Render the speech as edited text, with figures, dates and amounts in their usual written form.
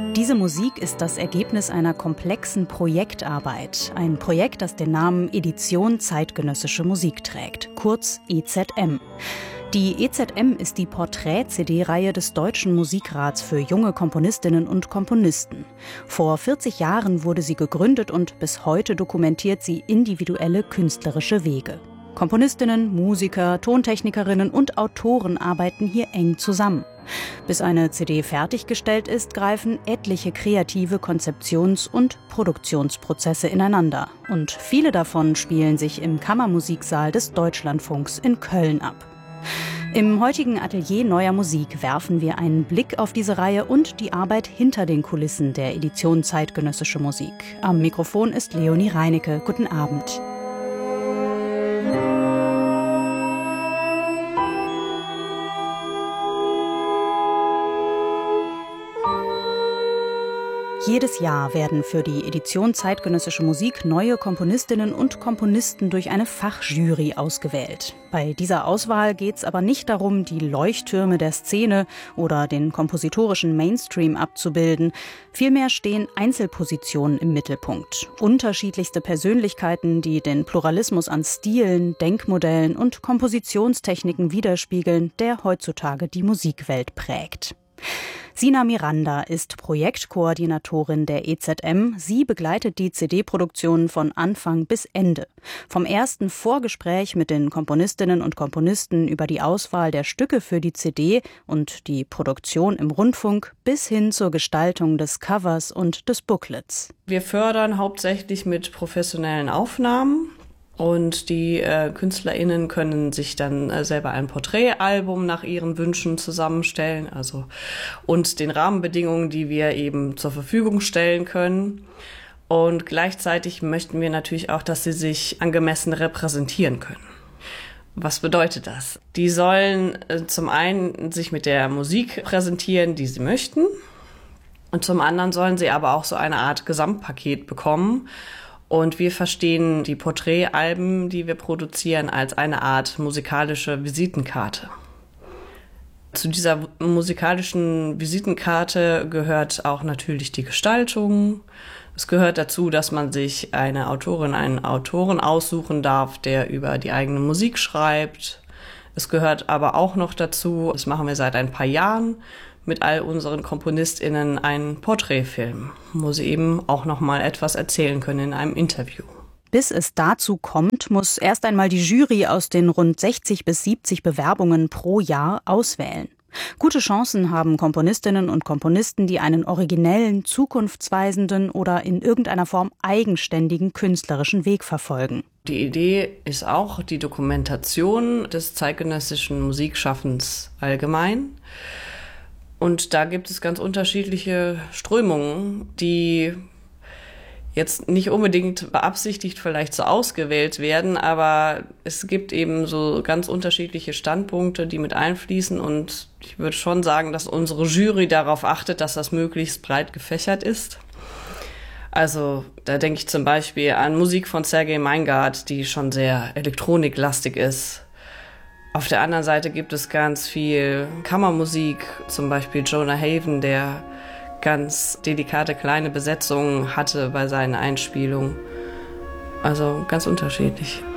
Diese Musik ist das Ergebnis einer komplexen Projektarbeit. Ein Projekt, das den Namen Edition Zeitgenössische Musik trägt, kurz EZM. Die EZM ist die Porträt-CD-Reihe des Deutschen Musikrats für junge Komponistinnen und Komponisten. Vor 40 Jahren wurde sie gegründet und bis heute dokumentiert sie individuelle künstlerische Wege. Komponistinnen, Musiker, Tontechnikerinnen und Autoren arbeiten hier eng zusammen. Bis eine CD fertiggestellt ist, greifen etliche kreative Konzeptions- und Produktionsprozesse ineinander. Und viele davon spielen sich im Kammermusiksaal des Deutschlandfunks in Köln ab. Im heutigen Atelier Neuer Musik werfen wir einen Blick auf diese Reihe und die Arbeit hinter den Kulissen der Edition Zeitgenössische Musik. Am Mikrofon ist Leonie Reinecke. Guten Abend. Jedes Jahr werden für die Edition Zeitgenössische Musik neue Komponistinnen und Komponisten durch eine Fachjury ausgewählt. Bei dieser Auswahl geht es aber nicht darum, die Leuchttürme der Szene oder den kompositorischen Mainstream abzubilden. Vielmehr stehen Einzelpositionen im Mittelpunkt. Unterschiedlichste Persönlichkeiten, die den Pluralismus an Stilen, Denkmodellen und Kompositionstechniken widerspiegeln, der heutzutage die Musikwelt prägt. Sina Miranda ist Projektkoordinatorin der EZM. Sie begleitet die CD-Produktion von Anfang bis Ende. Vom ersten Vorgespräch mit den Komponistinnen und Komponisten über die Auswahl der Stücke für die CD und die Produktion im Rundfunk bis hin zur Gestaltung des Covers und des Booklets. Wir fördern hauptsächlich mit professionellen Aufnahmen. Und die KünstlerInnen können sich dann selber ein Porträtalbum nach ihren Wünschen zusammenstellen, und den Rahmenbedingungen, die wir eben zur Verfügung stellen können. Und gleichzeitig möchten wir natürlich auch, dass sie sich angemessen repräsentieren können. Was bedeutet das? Die sollen zum einen sich mit der Musik präsentieren, die sie möchten. Und zum anderen sollen sie aber auch so eine Art Gesamtpaket bekommen. Und wir verstehen die Porträtalben, die wir produzieren, als eine Art musikalische Visitenkarte. Zu dieser musikalischen Visitenkarte gehört auch natürlich die Gestaltung. Es gehört dazu, dass man sich eine Autorin, einen Autoren aussuchen darf, der über die eigene Musik schreibt. Es gehört aber auch noch dazu, das machen wir seit ein paar Jahren, mit all unseren KomponistInnen einen Porträtfilm, wo sie eben auch noch mal etwas erzählen können in einem Interview. Bis es dazu kommt, muss erst einmal die Jury aus den rund 60 bis 70 Bewerbungen pro Jahr auswählen. Gute Chancen haben Komponistinnen und Komponisten, die einen originellen, zukunftsweisenden oder in irgendeiner Form eigenständigen künstlerischen Weg verfolgen. Die Idee ist auch die Dokumentation des zeitgenössischen Musikschaffens allgemein. Und da gibt es ganz unterschiedliche Strömungen, die jetzt nicht unbedingt beabsichtigt vielleicht so ausgewählt werden, aber es gibt eben so ganz unterschiedliche Standpunkte, die mit einfließen. Und ich würde schon sagen, dass unsere Jury darauf achtet, dass das möglichst breit gefächert ist. Also da denke ich zum Beispiel an Musik von Sergei Meingart, die schon sehr elektroniklastig ist. Auf der anderen Seite gibt es ganz viel Kammermusik, zum Beispiel Jonah Haven, der ganz delikate kleine Besetzungen hatte bei seinen Einspielungen. Also ganz unterschiedlich.